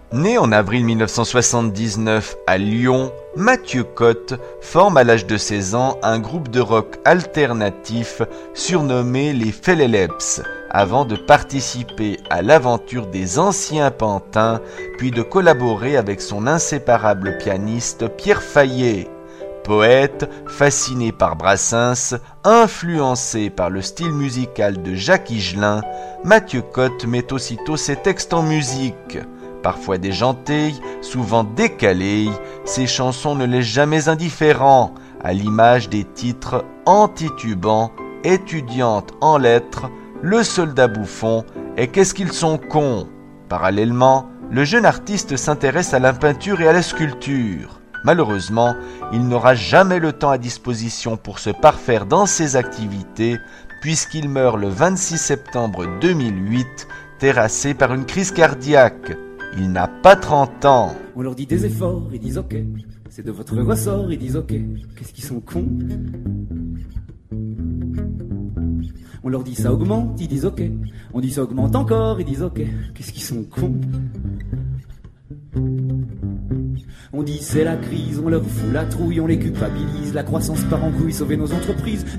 Né en avril 1979 à Lyon, Mathieu Cot forme à l'âge de 16 ans un groupe de rock alternatif surnommé les Felleleps, avant de participer à l'aventure des Anciens Pantins, puis de collaborer avec son inséparable pianiste Pierre Fayet. Poète, fasciné par Brassens, influencé par le style musical de Jacques Higelin, Mathieu Cot met aussitôt ses textes en musique. Parfois déjantés, souvent décalés, ses chansons ne laissent jamais indifférent, à l'image des titres Antitubant, Étudiante en lettres, Le soldat bouffon et Qu'est-ce qu'ils sont cons. Parallèlement, le jeune artiste s'intéresse à la peinture et à la sculpture. Malheureusement, il n'aura jamais le temps à disposition pour se parfaire dans ses activités, puisqu'il meurt le 26 septembre 2008, terrassé par une crise cardiaque. Il n'a pas 30 ans. On leur dit des efforts, ils disent ok. C'est de votre ressort, ils disent ok. Qu'est-ce qu'ils sont cons. On leur dit ça augmente, ils disent ok. On dit ça augmente encore, ils disent ok. Qu'est-ce qu'ils sont cons. On dit c'est la crise, on leur fout la trouille, on les culpabilise. La croissance part en couille, sauver nos entreprises.